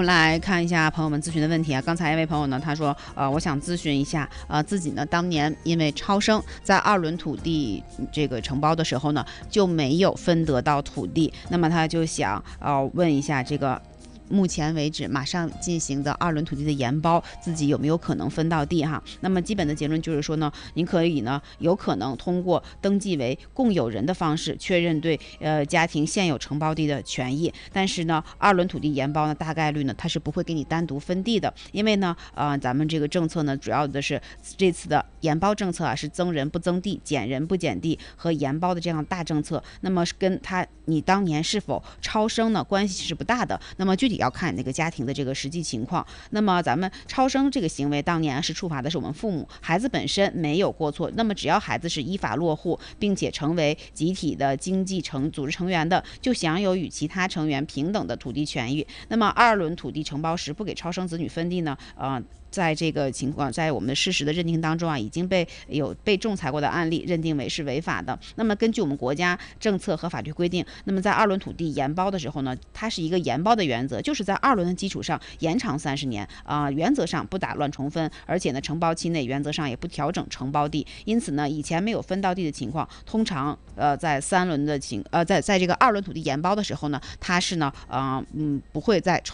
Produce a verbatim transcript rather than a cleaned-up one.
来看一下朋友们咨询的问题啊。刚才一位朋友呢，他说，呃，我想咨询一下，呃，自己呢当年因为超生，在二轮土地这个承包的时候呢，就没有分得到土地，那么他就想呃问一下这个。目前为止马上进行的二轮土地的研包，自己有没有可能分到地哈？那么基本的结论就是说呢，您可以呢有可能通过登记为共有人的方式确认对呃家庭现有承包地的权益，但是呢二轮土地研包呢大概率呢它是不会给你单独分地的，因为呢呃咱们这个政策呢主要的是这次的研包政策啊是增人不增地、减人不减地和研包的这样大政策，那么跟他你当年是否超生呢关系是不大的，那么具体要看那个家庭的这个实际情况。那么咱们超生这个行为当年是处罚的是我们父母，孩子本身没有过错，那么只要孩子是依法落户并且成为集体的经济成组织成员的，就享有与其他成员平等的土地权益。那么二轮土地承包时不给超生子女分地呢呃在这个情况，在我们的事实的认定当中啊，已经被有被仲裁过的案例认定为是违法的。那么根据我们国家政策和法律规定，那么在二轮土地研包的时候呢，它是一个研包的原则，就是在二轮的基础上延长三十年啊、呃，原则上不打乱重分，而且呢，承包期内原则上也不调整承包地。因此呢，以前没有分到地的情况，通常呃在三轮的情呃在在这个二轮土地研包的时候呢，它是呢呃嗯不会再